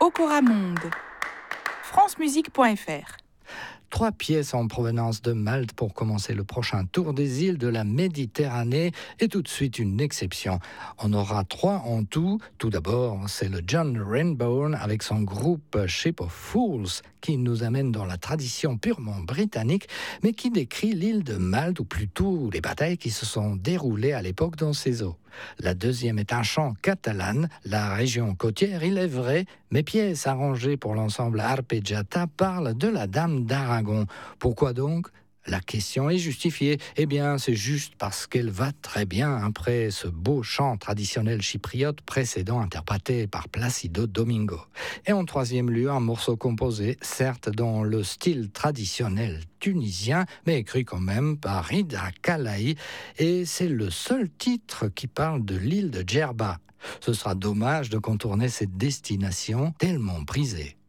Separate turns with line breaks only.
Okora Monde, francemusique.fr.
3 pièces en provenance de Malte pour commencer le prochain tour des îles de la Méditerranée et tout de suite une exception. On aura 3 en tout. Tout d'abord, c'est le John Renbourn avec son groupe Ship of Fools qui nous amène dans la tradition purement britannique mais qui décrit l'île de Malte ou plutôt les batailles qui se sont déroulées à l'époque dans ses eaux. La deuxième est un chant catalan, la région côtière, il est vrai, mais pièces arrangées pour l'ensemble Arpeggiata parlent de la Dame d'Aragon. Pourquoi donc ? La question est justifiée. Eh bien, c'est juste parce qu'elle va très bien après ce beau chant traditionnel chypriote précédent interprété par Placido Domingo. Et en troisième lieu, un morceau composé, certes dans le style traditionnel tunisien, mais écrit quand même par Rida Kalaï, et c'est le seul titre qui parle de l'île de Djerba. Ce sera dommage de contourner cette destination tellement prisée.